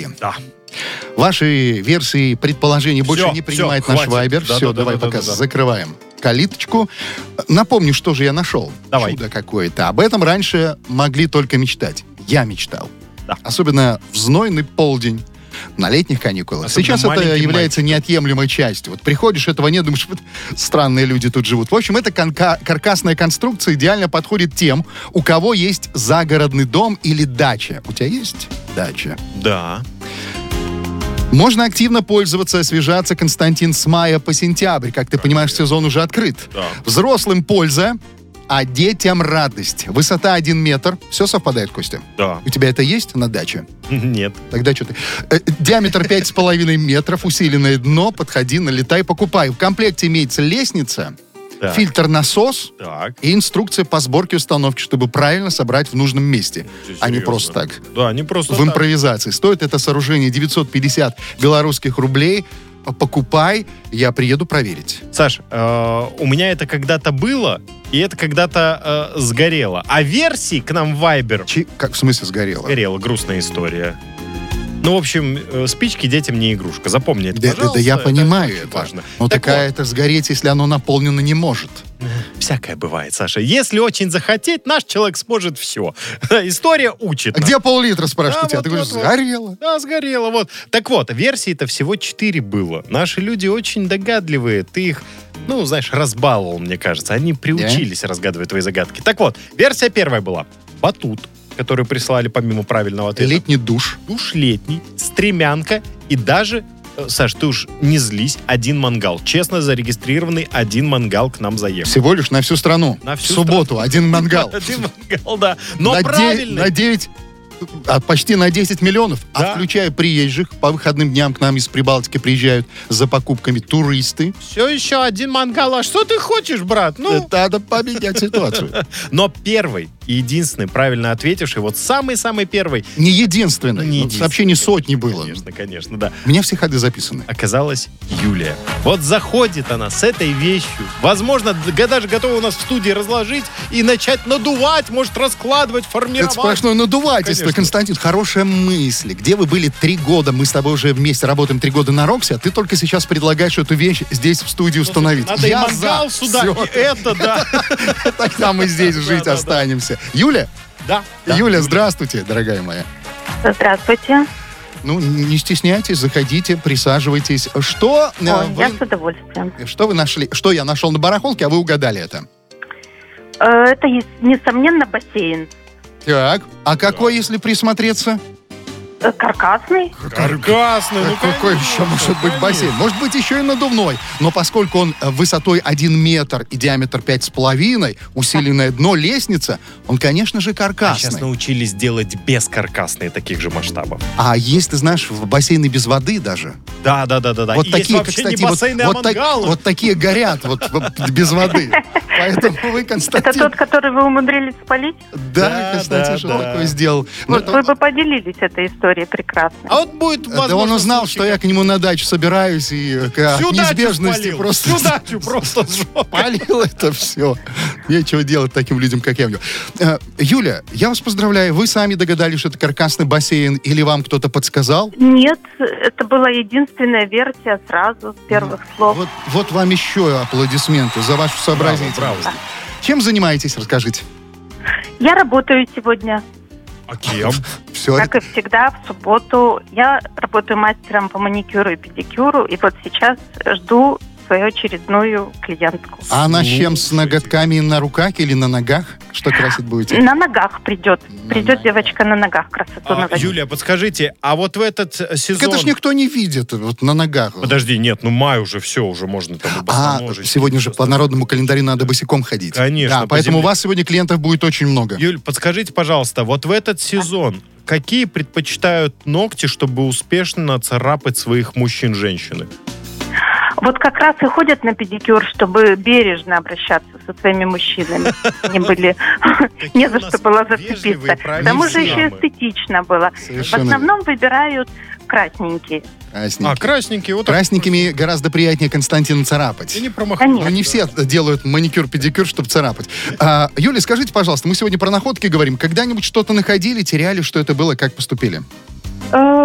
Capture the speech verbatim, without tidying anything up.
версии. Да. Ваши версии, предположений Все, больше не принимает все, наш хватит. Вайбер. Да, Все, да, давай да, пока да, да. закрываем калиточку. Напомню, что же я нашел. Давай. Чудо какое-то. Об этом раньше могли только мечтать. Я мечтал. Да. Особенно в знойный полдень. На летних каникулах. Особенно Сейчас это маленьким является мальчиком. неотъемлемой частью. Вот приходишь, этого нет, думаешь, вот странные люди тут живут. В общем, эта конка- каркасная конструкция идеально подходит тем, у кого есть загородный дом или дача. У тебя есть дача? Да. Можно активно пользоваться, освежаться, Константин, с мая по сентябрь. Как ты понимаешь, сезон уже открыт. Да. Взрослым польза, а детям радость. Высота один метр. Все совпадает, Костя? Да. У тебя это есть на даче? Нет. Тогда что ты? Э, диаметр пять с половиной метров, усиленное дно, подходи, налетай, покупай. В комплекте имеется лестница, Так. фильтр-насос Так. и инструкция по сборке установки, чтобы правильно собрать в нужном месте, Ты а не серьезно? просто так. Да, не просто В так. импровизации. Стоит это сооружение девятьсот пятьдесят белорусских рублей. Покупай, я приеду проверить. Саш, э, у меня это когда-то было, и это когда-то э, сгорело. А версии к нам в Viber Чи- как в смысле сгорело? сгорела. Грустная история. Ну, в общем, э, спички детям не игрушка. Запомни это, Да, да, пожалуйста. да, я понимаю очень это. важно. Но Так такая это сгореть, если оно наполнено, не может. вот, всякое бывает, Саша. Если очень захотеть, наш человек сможет все. История учит А нас. где пол-литра, спрашивают Да, тебя? вот, Ты говоришь, вот, вот. сгорело. Да, сгорело. Вот. Так вот, версий-то всего четыре было. Наши люди очень догадливые. Ты их, ну, знаешь, разбаловал, мне кажется. Они приучились разгадывать твои загадки. Так вот, версия первая была. Батут, который прислали помимо правильного ответа. Летний душ. Душ летний, стремянка и даже, э, Саш, ты уж не злись, один мангал. Честно зарегистрированный один мангал к нам заехал. Всего лишь на всю страну. На всю В субботу один мангал. Один мангал, да. Но на, де- правильный. на девять, а почти на десять миллионов. Да. А включая приезжих, по выходным дням к нам из Прибалтики приезжают за покупками туристы. Все еще один мангал. А что ты хочешь, брат? Ну, Это надо поменять ситуацию. но первый и единственный правильно ответивший, вот самый-самый первый, Не единственное. Ну, не Ну, единственное. Сообщений сотни было. конечно, конечно, да, У меня все ходы записаны. оказалась Юлия. Вот заходит она с этой вещью. Возможно, д- даже готова у нас в студии разложить и начать надувать, может, раскладывать, Это формировать. сплошное надувательство, Конечно. Константин. Хорошая мысль. Где вы были три года? Мы с тобой уже вместе работаем три года на Роксе, а ты только сейчас предлагаешь эту вещь здесь в студии установить. Надо и Я мангал за. сюда, Всё. и это, да. Тогда мы здесь жить Да, да, да. останемся. Юля? Да. да. Юля, здравствуйте, дорогая моя. Здравствуйте. Ну, не стесняйтесь, заходите, присаживайтесь. Что, э, Ой, вы, я с удовольствием. что вы нашли? Что я нашел на барахолке, а вы угадали это? Э, Это, есть, несомненно, бассейн. Так, а какой, если присмотреться? Э, Каркасный. Каркасный, ну Какой конечно, еще может быть конечно. бассейн? Может быть, еще и надувной. Но поскольку он э, высотой один метр и диаметр пять с половиной, усиленное дно, лестница, он, конечно же, А сейчас каркасный. научились делать бескаркасные таких же масштабов. А есть, ты знаешь, в бассейны без воды даже. Да, да, да, да, да. Вот И такие, есть вообще кстати, не вот, бассейны, а вот, так- мангалы. вот такие горят, вот, вот без воды. Поэтому вы, Это Константин... тот, который вы умудрились спалить? Да, Да, Константин, да, что да. такое сделал? Ну, Вот это- вы бы поделились этой историей прекрасно. А вот будет возможно... Да он узнал, случай, что я к нему на дачу собираюсь, и э, к Всю дачу неизбежности спалил, просто... всю дачу просто сжег. Спалил это все. Нечего делать таким людям, как я. Э, Юля, я вас поздравляю. Вы сами догадались, что это каркасный бассейн, или вам кто-то подсказал? Нет, это была единственная версия сразу, с первых слов. Вот, вот вам еще аплодисменты за вашу сообразительность. Браво, браво. Чем занимаетесь, расскажите. Я работаю сегодня, А кем? Все. как и всегда, в субботу. Я работаю мастером по маникюру и педикюру, и вот сейчас жду свою очередную клиентку. А она с чем? С Слушайте. ноготками на руках или на ногах? Что красить будете? На ногах придет. На Придет ногах. девочка на ногах красоту А, наводить. Юлия, подскажите, а вот в этот э, Так сезон... это ж никто не видит вот на ногах. Подожди, нет, ну май уже все, уже можно там и А, босоножечки. сегодня же по народному календарю надо босиком ходить. Конечно, Да, по поэтому у земле. вас сегодня клиентов будет очень много. Юль, подскажите, пожалуйста, вот в этот сезон какие предпочитают ногти, чтобы успешно царапать своих мужчин женщины? Вот как раз и ходят на педикюр, чтобы бережно обращаться со своими мужчинами. Они были... Не за у что нас было вежливые, зацепиться. К правильные тому же еще дамы. эстетично было. В Совершенно основном выбирают красненькие. Красненькие. А, красненький, вот так. Красненькими гораздо приятнее Константина царапать. И не промахнусь. Но не все делают маникюр-педикюр, чтобы царапать. А, Юля, скажите, пожалуйста, мы сегодня про находки говорим. Когда-нибудь что-то находили, теряли, что это было, как поступили? Э,